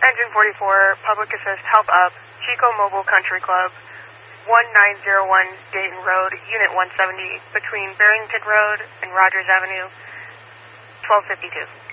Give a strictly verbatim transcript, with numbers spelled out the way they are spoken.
Engine forty-four, Public Assist, help up, Chico Mobile Country Club, one nine zero one Dayton Road, Unit one seventy, between Barrington Road and Rogers Avenue, twelve fifty-two.